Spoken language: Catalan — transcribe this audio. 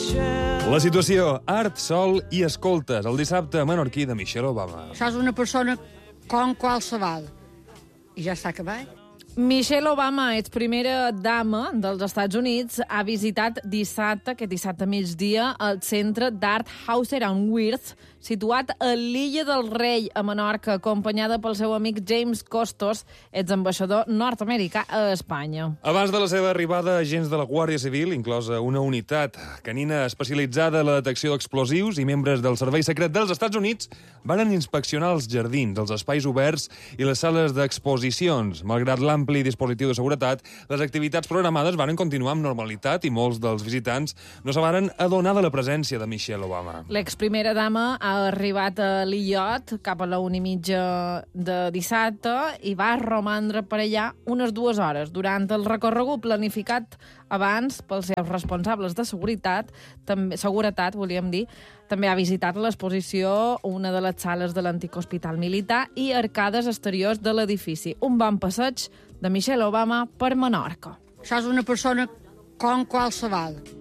La situació, art, sol i escoltes. El dissabte menorquí de Michelle Obama. Això és una persona com qualsevol. I ja està acabat. Michelle Obama, primera dama dels Estats Units, ha visitat aquest dissabte migdia, el centre d'art Hauser and Wirth, situat a l'Illa del Rei, a Menorca, acompanyada pel seu amic James Costos, exambaixador nord-americà a Espanya. Abans de la seva arribada, agents de la Guàrdia Civil, inclosa una unitat canina especialitzada en la detecció d'explosius i membres del Servei Secret dels Estats Units, van inspeccionar els jardins, els espais oberts i les sales d'exposicions. Malgrat l'ampli dispositiu de seguretat, les activitats programades van continuar amb normalitat i molts dels visitants no se van adonar de la presència de Michelle Obama. L'exprimera dama ha arribat a l'illot cap a la 1:30 de dissabte i va romandre per allà unes 2 hores. Durant el recorregut planificat abans pels seus responsables de seguretat, també ha visitat l'exposició, una de les sales de l'antic hospital militar i arcades exteriors de l'edifici. Un bon passeig de Michelle Obama per Menorca. Això és una persona com qualsevol.